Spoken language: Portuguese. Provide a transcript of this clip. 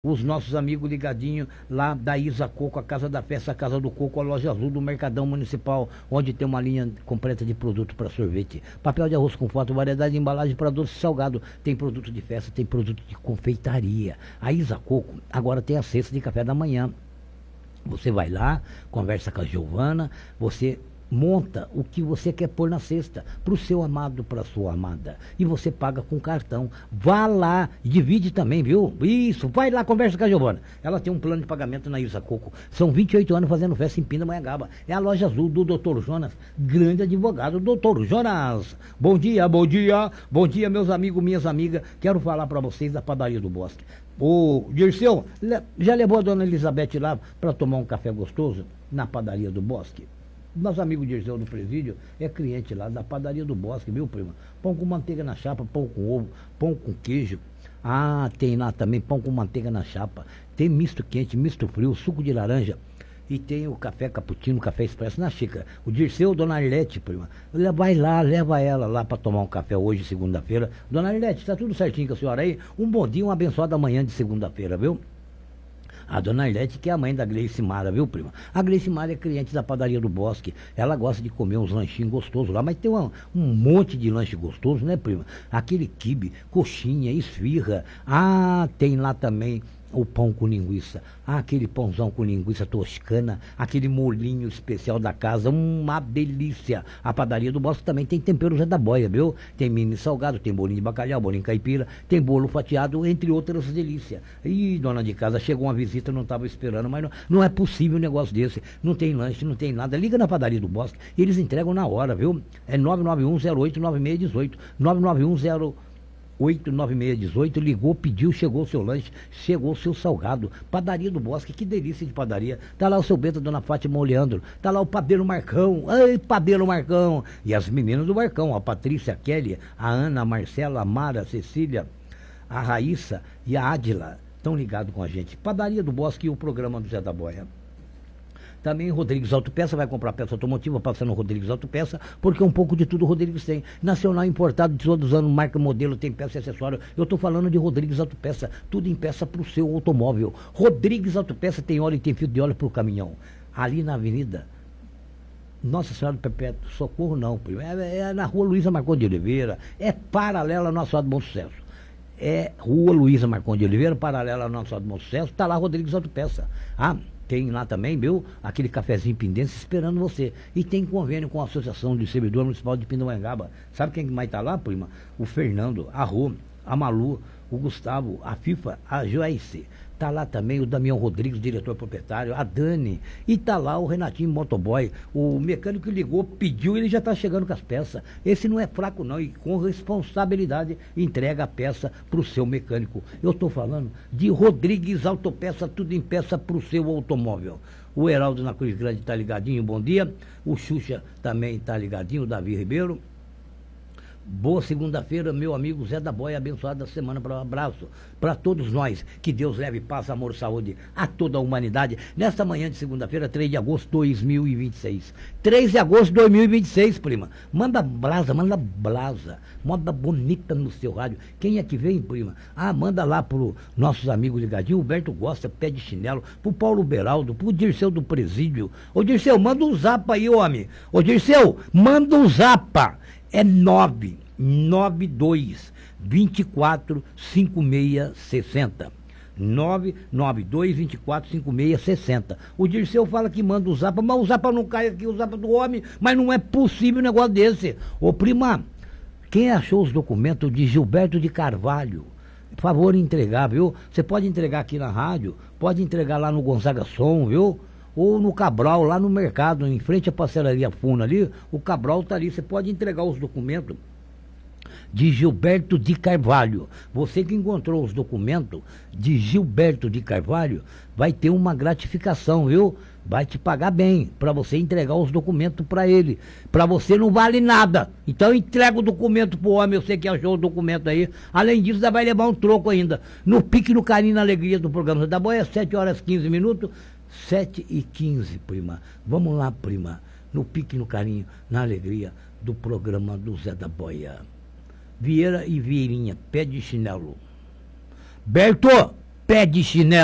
os nossos amigos ligadinhos lá da Isa Coco, a Casa da Festa, a Casa do Coco, a Loja Azul do Mercadão Municipal, onde tem uma linha completa de produto para sorvete, papel de arroz com foto, variedade de embalagem para doce e salgado, tem produto de festa, tem produto de confeitaria. A Isa Coco agora tem a cesta de café da manhã. Você vai lá, conversa com a Giovana, você monta o que você quer pôr na cesta, para o seu amado, para a sua amada, e você paga com cartão. Vá lá, divide também, viu? Isso, vai lá, conversa com a Giovana. Ela tem um plano de pagamento na Isa Coco. São 28 anos fazendo festa em Pindamonhangaba. É a Loja Azul do Dr. Jonas, grande advogado, Dr. Jonas. Bom dia, bom dia, bom dia, meus amigos, minhas amigas. Quero falar para vocês da Padaria do Bosque. Ô, Dirceu, já levou a dona Elizabeth lá para tomar um café gostoso na Padaria do Bosque? Nosso amigo Dirceu do Presídio é cliente lá da Padaria do Bosque, viu, prima? Pão com manteiga na chapa, pão com ovo, pão com queijo. Ah, tem lá também pão com manteiga na chapa. Tem misto quente, misto frio, suco de laranja. E tem o café cappuccino, café expresso na xícara. O Dirceu, Dona Arlete, prima. Vai lá, leva ela lá para tomar um café hoje, segunda-feira. Dona Arlete, tá tudo certinho com a senhora aí? Um bom dia, uma abençoada manhã de segunda-feira, viu? A Dona Arlete, que é a mãe da Gleice Mara, viu, prima? A Gleice Mara é cliente da Padaria do Bosque. Ela gosta de comer uns lanchinhos gostosos lá, mas tem um monte de lanche gostoso, né, prima? Aquele quibe, coxinha, esfirra. Ah, tem lá também o pão com linguiça. Ah, aquele pãozão com linguiça toscana, aquele molinho especial da casa, uma delícia. A Padaria do Bosque também tem tempero Zé da Boia, viu? Tem mini salgado, tem bolinho de bacalhau, bolinho caipira, tem bolo fatiado, entre outras delícias. Ih, dona de casa, chegou uma visita, não estava esperando, mas não é possível um negócio desse. Não tem lanche, não tem nada. Liga na Padaria do Bosque, eles entregam na hora, viu? É 991-08-9618, 991-08-9618, ligou, pediu, chegou o seu lanche, chegou o seu salgado. Padaria do Bosque, que delícia de padaria. Tá lá o seu Bento, Dona Fátima Oleandro, tá lá o Padeiro Marcão, ai, Padeiro Marcão, e as meninas do Marcão, a Patrícia, a Kelly, a Ana, a Marcela, a Mara, a Cecília, a Raíssa e a Ádila, estão ligados com a gente. Padaria do Bosque e o programa do Zé da Boia. Também Rodrigues Autopeça, vai comprar peça automotiva, passa no Rodrigues Autopeça, porque um pouco de tudo o Rodrigues tem. Nacional importado de todos os anos, marca, modelo, tem peça e acessório. Eu estou falando de Rodrigues Autopeça, tudo em peça para o seu automóvel. Rodrigues Autopeça tem óleo e tem fio de óleo para o caminhão. Ali na Avenida Nossa Senhora do Perpétuo Socorro, não, primo. É na Rua Luísa Marcondes de Oliveira, é paralela ao nosso lado Bom Sucesso. É Rua Luísa Marcondes de Oliveira, paralela ao nosso lado Bom Sucesso, está lá Rodrigues Autopeça. Ah, tem lá também, viu, aquele cafezinho Pindense esperando você. E tem convênio com a Associação de Servidor Municipal de Pindamonhangaba. Sabe quem mais tá lá, prima? O Fernando, a Rô, a Malu, o Gustavo, a FIFA, a Joyce. Tá lá também o Damião Rodrigues, diretor proprietário, a Dani. E tá lá o Renatinho Motoboy. O mecânico que ligou, pediu, ele já tá chegando com as peças. Esse não é fraco não, e com responsabilidade entrega a peça pro seu mecânico. Eu tô falando de Rodrigues Autopeça, tudo em peça pro seu automóvel. O Heraldo na Cruz Grande tá ligadinho, bom dia. O Xuxa também tá ligadinho, o Davi Ribeiro. Boa segunda-feira, meu amigo Zé da Boia, abençoada semana, para um abraço para todos nós, que Deus leve paz, amor, saúde a toda a humanidade, nesta manhã de segunda-feira, 3 de agosto de 2026, 3 de agosto de 2026, prima, manda brasa, moda bonita no seu rádio. Quem é que vem, prima? Ah, manda lá pro nossos amigos ligadinhos, o Humberto Gosta, pé de chinelo, pro Paulo Beraldo, pro Dirceu do Presídio. Ô Dirceu, manda um zapa aí, homem. Ô Dirceu, manda um zapa. É 992 24 56 60. 992 24 56 60. O Dirceu fala que manda o zapa, mas o zapa não cai aqui, o zapa do homem, mas não é possível um negócio desse. Ô prima, quem achou os documentos de Gilberto de Carvalho? Por favor, entregar, viu? Você pode entregar aqui na rádio, pode entregar lá no Gonzaga Som, viu? Ou no Cabral, lá no mercado, em frente à pastelaria Funa ali, o Cabral tá ali, você pode entregar os documentos de Gilberto de Carvalho. Você que encontrou os documentos de Gilberto de Carvalho, vai ter uma gratificação, viu? Vai te pagar bem, para você entregar os documentos para ele. Para você não vale nada. Então entrega o documento pro homem, eu sei que achou o documento aí. Além disso, vai levar um troco ainda. No pique, no carinho, na alegria do programa da Boia, 7h15, 7h15, prima. Vamos lá, prima. No pique, no carinho, na alegria do programa do Zé da Boia. Vieira e Vieirinha, pé de chinelo. Berto, pé de chinelo.